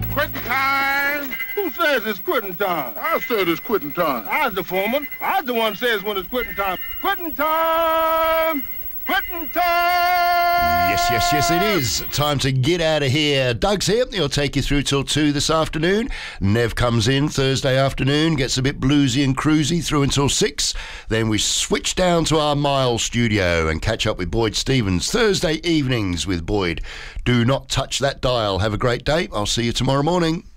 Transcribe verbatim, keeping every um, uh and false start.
Quitting time. Who says it's quitting time? I said it's quitting time. I was the foreman. I was the one says when it's quitting time. Quitting time. Quitting time. Yes, yes, yes, it is. Time to get out of here. Doug's here. He'll take you through till two this afternoon. Nev comes in Thursday afternoon, gets a bit bluesy and cruisy through until six. Then we switch down to our Mile studio and catch up with Boyd Stevens Thursday evenings with Boyd. Do not touch that dial. Have a great day. I'll see you tomorrow morning.